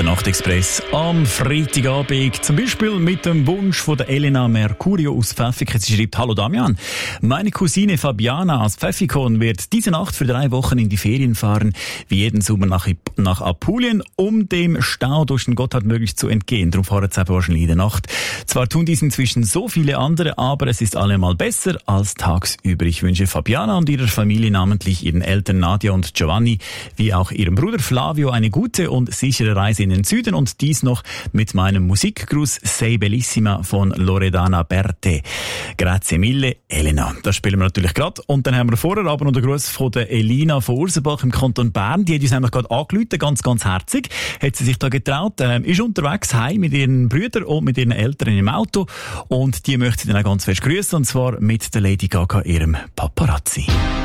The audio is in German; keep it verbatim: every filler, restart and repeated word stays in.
Der Nachtexpress am Freitagabend, zum Beispiel mit dem Wunsch von der Elena Mercurio aus Pfäffikon. Sie schreibt: Hallo Damian, meine Cousine Fabiana aus Pfäffikon wird diese Nacht für drei Wochen in die Ferien fahren, wie jeden Sommer nach, nach Apulien, um dem Stau durch den Gotthard möglichst zu entgehen. Darum fahren sie wahrscheinlich in der Nacht. Zwar tun dies inzwischen so viele andere, aber es ist allemal besser als tagsüber. Ich wünsche Fabiana und ihrer Familie, namentlich ihren Eltern Nadia und Giovanni, wie auch ihrem Bruder Flavio, eine gute und sichere Reise in den Süden, und dies noch mit meinem Musikgruß Sei Bellissima von Loredana Berthe. Grazie mille, Elena. Das spielen wir natürlich gerade. Und dann haben wir vorher aber noch den Gruß von der Elina von Ursenbach im Kanton Bern. Die hat uns nämlich gerade angerufen, ganz, ganz herzig. Hat sie sich da getraut, ähm, ist unterwegs heim mit ihren Brüdern und mit ihren Eltern im Auto. Und die möchte sie dann auch ganz fest grüßen, und zwar mit der Lady Gaga, ihrem Paparazzi.